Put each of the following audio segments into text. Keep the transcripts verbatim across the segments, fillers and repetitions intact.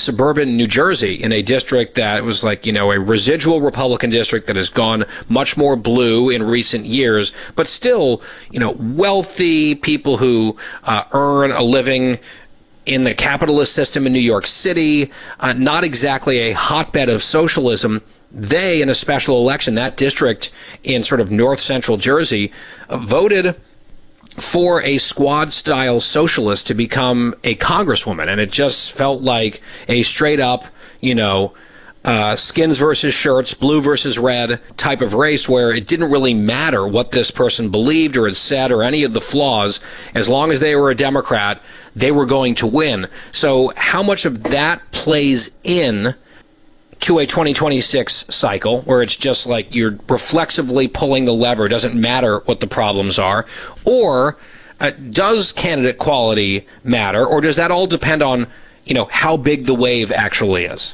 suburban New Jersey in a district that was like, you know, a residual Republican district that has gone much more blue in recent years, but still, you know, wealthy people who uh, earn a living in the capitalist system in New York City, uh, not exactly a hotbed of socialism. They, in a special election, that district in sort of north central Jersey, uh, voted for a squad-style socialist to become a congresswoman. And it just felt like a straight-up, you know, uh, skins versus shirts, blue versus red type of race where it didn't really matter what this person believed or had said or any of the flaws. As long as they were a Democrat, they were going to win. So how much of that plays in to a twenty twenty-six cycle where it's just like you're reflexively pulling the lever, it doesn't matter what the problems are? Or uh, does candidate quality matter, or does that all depend on, you know, how big the wave actually is?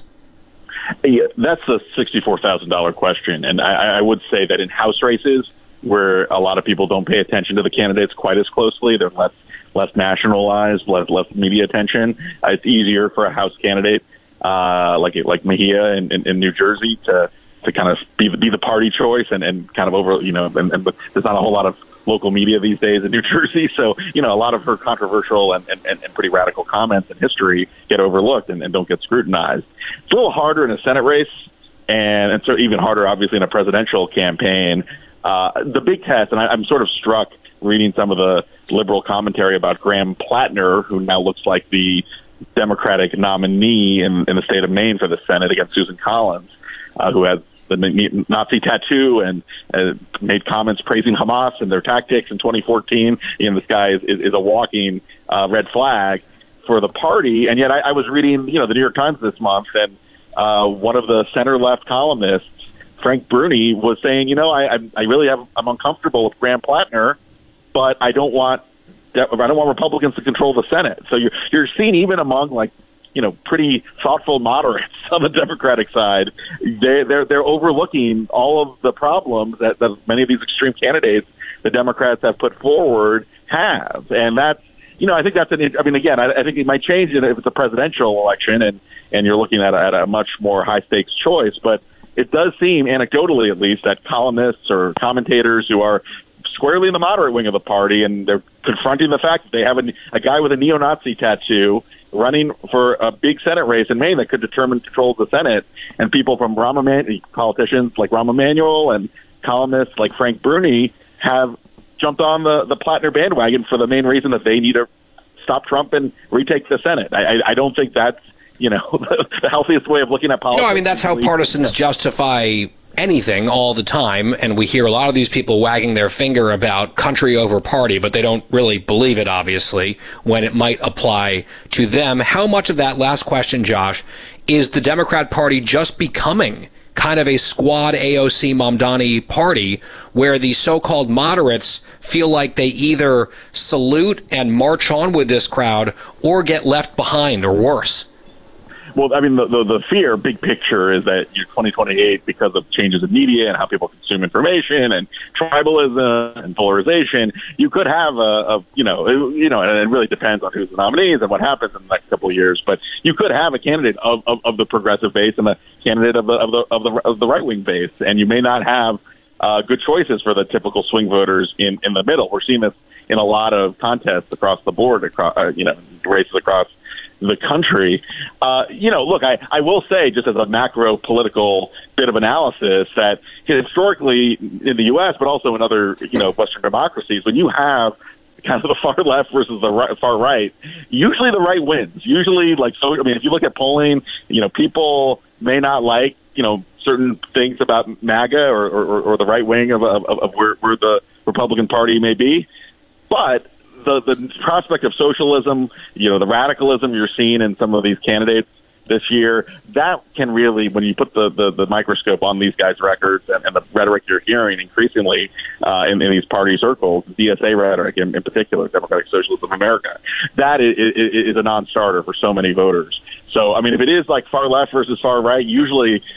Yeah, that's a sixty-four thousand dollars question. And I, I would say that in House races where a lot of people don't pay attention to the candidates quite as closely, they're less less nationalized, less, less media attention, uh, it's easier for a House candidate Uh, like like Mejia in, in, in New Jersey to to kind of be the, be the party choice and, and kind of over, you know, and, and there's not a whole lot of local media these days in New Jersey. So, you know, a lot of her controversial and, and, and pretty radical comments in history get overlooked and, and don't get scrutinized. It's a little harder in a Senate race and it's even harder, obviously, in a presidential campaign. Uh, the big test, and I, I'm sort of struck reading some of the liberal commentary about Graham Plattner, who now looks like the Democratic nominee in, in the state of Maine for the Senate against Susan Collins, uh, who has the Nazi tattoo and uh, made comments praising Hamas and their tactics in twenty fourteen. You know, this guy is, is, is a walking uh, red flag for the party. And yet I, I was reading, you know, the New York Times this month, and uh, one of the center-left columnists, Frank Bruni, was saying, you know, I, I really have, I'm uncomfortable with Graham Plattner, but I don't want I don't want Republicans to control the Senate. So you're you're seeing even among, like, you know, pretty thoughtful moderates on the Democratic side, they they're they're overlooking all of the problems that, that many of these extreme candidates the Democrats have put forward have, and that's, you know, I think that's an. I mean, again, I, I think it might change if it's a presidential election and and you're looking at a, at a much more high stakes choice, but it does seem, anecdotally at least, that columnists or commentators who are squarely in the moderate wing of the party, and they're confronting the fact that they have a, a guy with a neo-Nazi tattoo running for a big Senate race in Maine that could determine control of the Senate, and people from Rahm Emanuel, politicians like Rahm Emanuel and columnists like Frank Bruni have jumped on the, the Plattner bandwagon for the main reason that they need to stop Trump and retake the Senate. I, I, I don't think that's, you know, the healthiest way of looking at politics. No, I mean, that's how partisans justify anything all the time, and we hear a lot of these people wagging their finger about country over party, but they don't really believe it, obviously, when it might apply to them. How much of that, last question, Josh, is the Democrat Party just becoming kind of a squad A O C Mamdani party where the so-called moderates feel like they either salute and march on with this crowd or get left behind or worse? Well, I mean, the, the, the fear, big picture, is that you're twenty twenty-eight, because of changes in media and how people consume information and tribalism and polarization, you could have a, a you know, it, you know, and it really depends on who's the nominees and what happens in the next couple of years. But you could have a candidate of, of, of the progressive base and a candidate of the of the of the, of the right wing base, and you may not have uh, good choices for the typical swing voters in, in the middle. We're seeing this in a lot of contests across the board, across uh, you know, races across the country. Uh, you know, look, I, I will say, just as a macro political bit of analysis, that historically in the U S, but also in other, you know, Western democracies, when you have kind of the far left versus the right, far right, usually the right wins. Usually, like, so, I mean, if you look at polling, you know, people may not like, you know, certain things about MAGA or, or, or the right wing of, of, of where, where the Republican Party may be, but The, the prospect of socialism, you know, the radicalism you're seeing in some of these candidates this year, that can really, when you put the, the, the microscope on these guys' records and, and the rhetoric you're hearing increasingly uh, in, in these party circles, D S A rhetoric in, in particular, Democratic Socialism of America, that is, is, is a non-starter for so many voters. So, I mean, if it is like far left versus far right, usually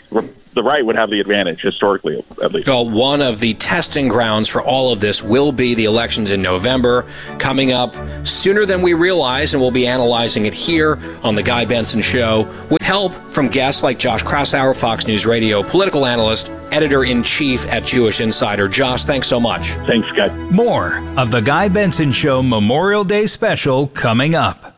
the right would have the advantage, historically, at least. Well, one of the testing grounds for all of this will be the elections in November, coming up sooner than we realize, and we'll be analyzing it here on The Guy Benson Show with help from guests like Josh Krausauer, Fox News Radio political analyst, editor-in-chief at Jewish Insider. Josh, thanks so much. Thanks, Guy. More of The Guy Benson Show Memorial Day special coming up.